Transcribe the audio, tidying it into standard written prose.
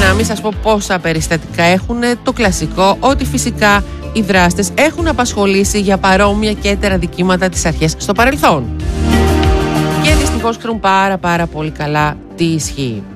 να μην σας πω πόσα περιστατικά έχουν, το κλασικό ότι φυσικά οι δράστες έχουν απασχολήσει για παρόμοια και έτερα δικήματα τις αρχές στο παρελθόν. Και δυστυχώς ξέρουν πάρα πολύ καλά τι ισχύει.